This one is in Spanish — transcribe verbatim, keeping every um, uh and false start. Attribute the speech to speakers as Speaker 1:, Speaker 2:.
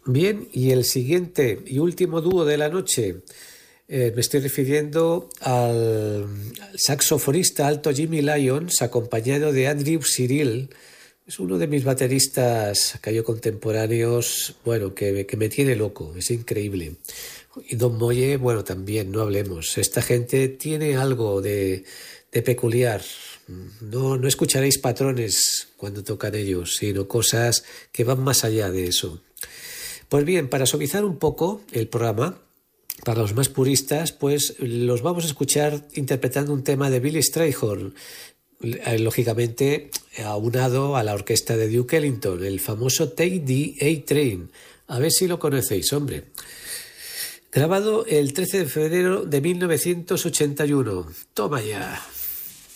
Speaker 1: Bien, y el siguiente y último dúo de la noche, eh, me estoy refiriendo al, al saxofonista alto Jimmy Lyons, acompañado de Andrew Cyril. Es uno de mis bateristas callo contemporáneos, bueno, que, que me tiene loco, es increíble. Y Don Moye, bueno, también, no hablemos. Esta gente tiene algo de, de peculiar. No, no escucharéis patrones cuando tocan ellos, sino cosas que van más allá de eso. Pues bien, para suavizar un poco el programa, para los más puristas, pues los vamos a escuchar interpretando un tema de Billy Strayhorn, lógicamente aunado a la orquesta de Duke Ellington, el famoso Take the A-Train. A ver si lo conocéis, hombre. Grabado el trece de febrero de mil novecientos ochenta y uno. Toma ya.